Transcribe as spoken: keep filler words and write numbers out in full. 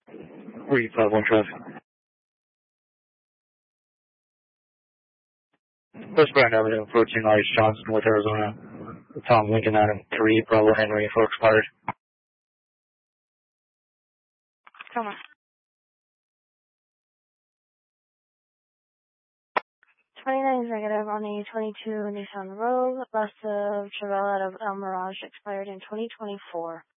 three five one traffic. West Brand Avenue, approaching Ice Johnson with Arizona. Tom Lincoln Avenue, three Bravo Henry for expired. Come on. twenty-nine negative on a twenty-two Nissan Rogue, bus of Chevelle out of El Mirage, expired in twenty twenty-four.